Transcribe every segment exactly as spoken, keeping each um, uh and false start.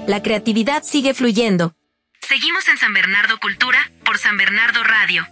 La creatividad sigue fluyendo. Seguimos en San Bernardo Cultura por San Bernardo Radio.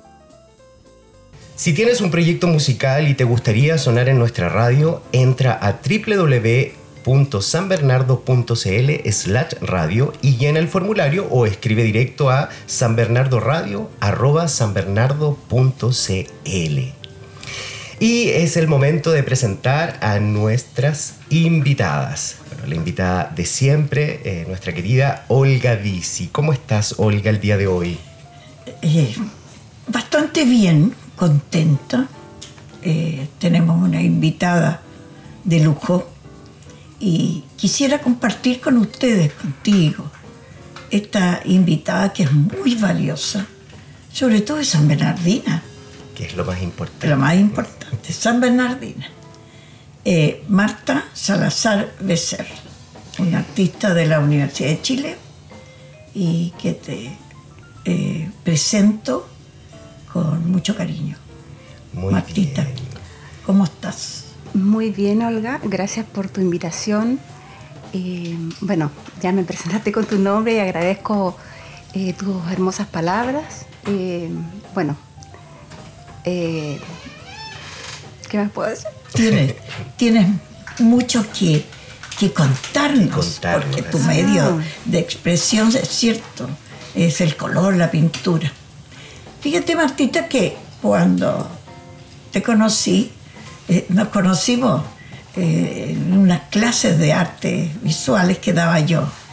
Si tienes un proyecto musical y te gustaría sonar en nuestra radio, entra a doble u doble u doble u punto san bernardo punto c l slash radio y llena el formulario o escribe directo a sanbernardoradio arroba sanbernardo punto c l. Y es el momento de presentar a nuestras invitadas. Bueno, la invitada de siempre, eh, nuestra querida Olga Dizzi. ¿Cómo estás, Olga, el día de hoy? Eh, bastante bien, contenta. Eh, tenemos una invitada de lujo y quisiera compartir con ustedes, contigo, esta invitada que es muy valiosa, sobre todo de San Bernardina. Que es lo más importante. Lo más importante, San Bernardina. Eh, Marta Salazar Becer, una artista de la Universidad de Chile y que te eh, presento con mucho cariño. Muy Martita, bien. ¿Cómo estás? Muy bien, Olga, gracias por tu invitación. Eh, bueno, ya me presentaste con tu nombre y agradezco eh, tus hermosas palabras. Eh, bueno, Eh, ¿qué más puedo decir? Tienes, tienes mucho que, que contarnos, Contarnos, porque tu ah. medio de expresión, es cierto, es el color, la pintura. Fíjate, Martita, que cuando te conocí, eh, nos conocimos eh, en unas clases de artes visuales que daba yo